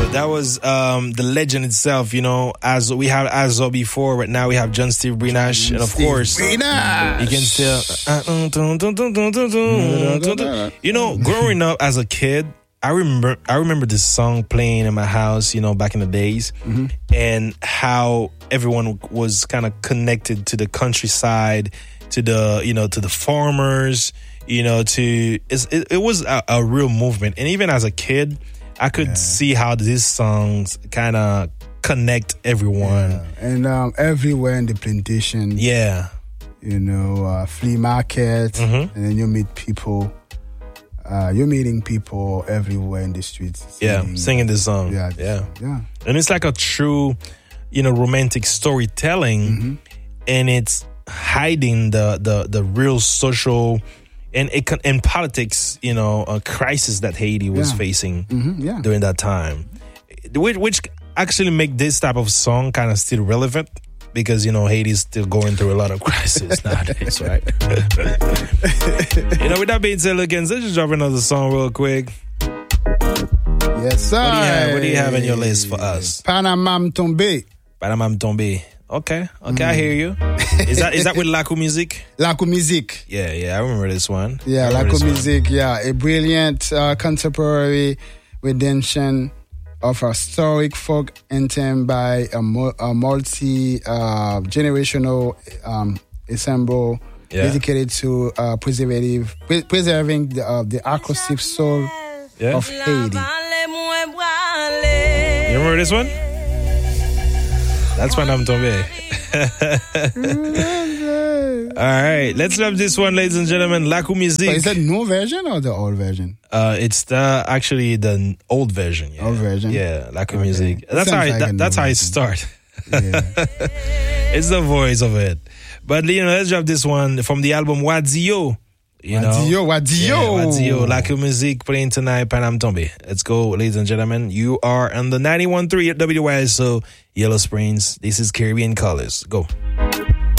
That was the legend itself, you know, as we have Azzo before, but now we have John Steve Brinash, and of course, you can still, you know, growing up as a kid, I remember this song playing in my house, you know, back in the days, and how everyone was kind of connected to the countryside, to the, you know, to the farmers, you know, it was a real movement. And even as a kid, I could see how these songs kind of connect everyone. Yeah. And everywhere in the plantation. Yeah. You know, flea market. And then you meet people. You're meeting people everywhere in the streets. Singing this song. Yeah. And it's like a true, you know, romantic storytelling. And it's hiding the real social and politics, you know, a crisis that Haiti was facing during that time, which actually make this type of song kind of still relevant because, you know, Haiti's still going through a lot of crisis nowadays, right? You know, with that being said, look, let's just drop another song real quick. Yes, sir. What do you have in your list for us? Panamam Tombe. Panamam Tombe. Okay, I hear you. Is that with Lakou Musique? Lakou Musique. Yeah, I remember this one. Yeah, Lakou Musique, a brilliant contemporary redemption of a historic folk anthem by a multi-generational ensemble dedicated to preserving the acoustic soul of Haiti. You remember this one? That's Panam Tombe. All right, let's love this one, ladies and gentlemen. Lakou Musique. So is that new version or the old version? It's actually the old version. Yeah. Old version. Yeah, Lakou Musique. That's how I start. Yeah. It's the voice of it. But you know, let's drop this one from the album Wadio. Wadio. Lakou Musique playing tonight, Panam Tombe. Let's go, ladies and gentlemen. You are on the 91.3 at WYSO, Yellow Springs. This is Caribbean Colors. Go.